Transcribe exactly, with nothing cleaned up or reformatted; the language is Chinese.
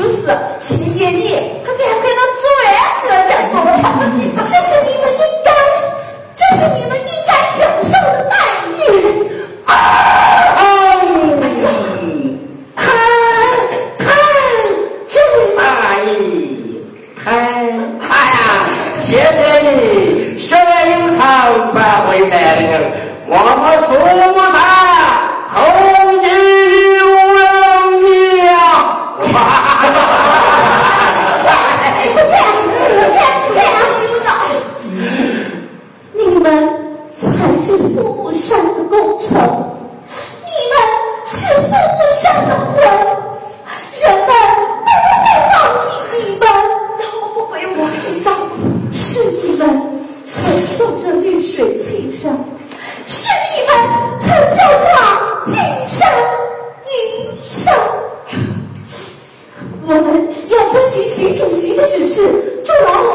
就是谢谢你，还给给他最合家说的，这是你们应该，这是你们应该享受的待遇。 啊！嗯，看看这大意，看，哎呀，谢谢你，学有常，传会善良，我们父母他后继无人呀！哇！ 你们才是苏木山的功臣，你们是苏木山的魂，人们都不会忘记你们，都不会忘记到是你们成就着绿水青山，是你们成就着金山银山。我们要遵循习主席的指示，助劳我